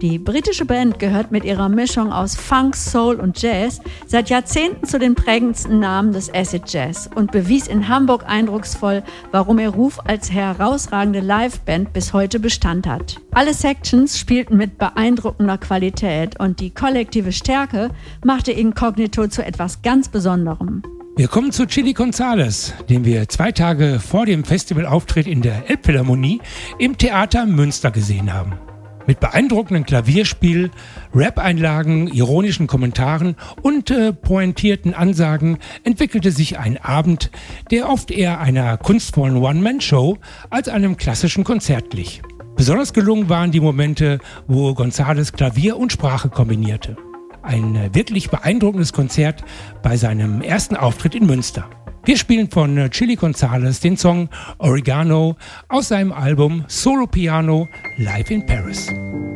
Die britische Band gehört mit ihrer Mischung aus Funk, Soul und Jazz seit Jahrzehnten zu den prägendsten Namen des Acid Jazz und bewies in Hamburg eindrucksvoll, warum ihr Ruf als herausragende Liveband bis heute Bestand hat. Alle Sections spielten mit beeindruckender Qualität und die kollektive Stärke machte Inkognito zu etwas ganz Besonderem. Wir kommen zu Chili Gonzales, den wir 2 Tage vor dem Festivalauftritt in der Elbphilharmonie im Theater Münster gesehen haben. Mit beeindruckendem Klavierspiel, Rap-Einlagen, ironischen Kommentaren und pointierten Ansagen entwickelte sich ein Abend, der oft eher einer kunstvollen One-Man-Show als einem klassischen Konzert glich. Besonders gelungen waren die Momente, wo Gonzales Klavier und Sprache kombinierte. Ein wirklich beeindruckendes Konzert bei seinem ersten Auftritt in Münster. Wir spielen von Chili Gonzales den Song Oregano aus seinem Album Solo Piano Live in Paris.